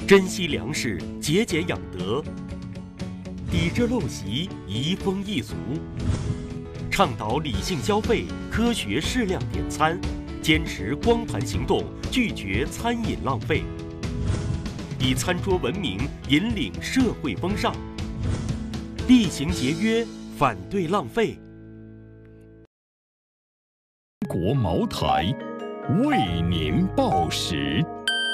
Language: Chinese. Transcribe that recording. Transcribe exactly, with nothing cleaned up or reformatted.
珍惜粮食，节俭养德，抵制陋习，移风易俗，倡导理性消费，科学适量点餐，坚持光盘行动，拒绝餐饮浪费，以餐桌文明引领社会风尚，厉行节约，反对浪费。 国茅台，为您报时。